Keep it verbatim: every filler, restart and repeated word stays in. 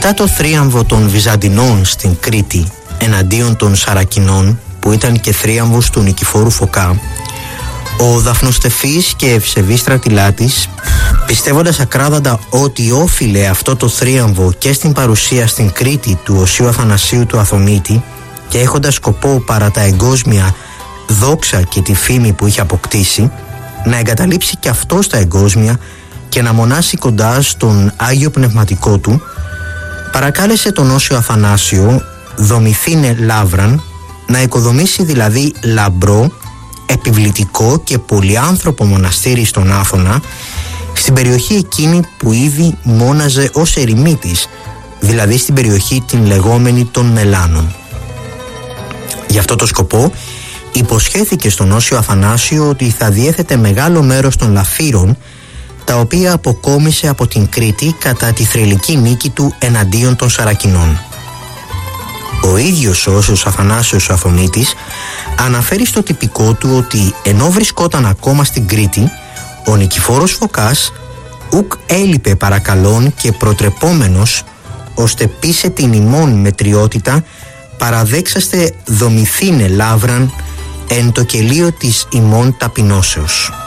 Μετά το θρίαμβο των Βυζαντινών στην Κρήτη εναντίον των Σαρακινών, που ήταν και θρίαμβος του Νικηφόρου Φωκά, ο δαφνοστεφής και ευσεβής στρατηλάτης, πιστεύοντας ακράδαντα ότι όφιλε αυτό το θρίαμβο και στην παρουσία στην Κρήτη του Οσίου Αθανασίου του Αθωνίτη και έχοντας σκοπό παρά τα εγκόσμια δόξα και τη φήμη που είχε αποκτήσει, να εγκαταλείψει και αυτό τα εγκόσμια και να μονάσει κοντά στον Άγιο Πνευματικό του, παρακάλεσε τον Όσιο Αθανάσιο δομηθήνε λαύραν, να οικοδομήσει δηλαδή λαμπρό, επιβλητικό και πολυάνθρωπο μοναστήρι στον Άθωνα, στην περιοχή εκείνη που ήδη μόναζε ως ερημίτης, δηλαδή στην περιοχή την λεγόμενη των Μελάνων. Γι' αυτό το σκοπό υποσχέθηκε στον Όσιο Αθανάσιο ότι θα διέθετε μεγάλο μέρος των λαφύρων, τα οποία αποκόμισε από την Κρήτη κατά τη θρυλική νίκη του εναντίον των Σαρακινών. Ο ίδιος ο Όσιος Αθανάσιος ο Αθωνίτης αναφέρει στο τυπικό του ότι ενώ βρισκόταν ακόμα στην Κρήτη, ο Νικηφόρος Φωκάς ουκ έλειπε παρακαλών και προτρεπόμενος, ώστε πείσε την ημών μετριότητα παραδέξαστε δομηθήνε λαύραν εν το κελίο της ημών ταπεινώσεως.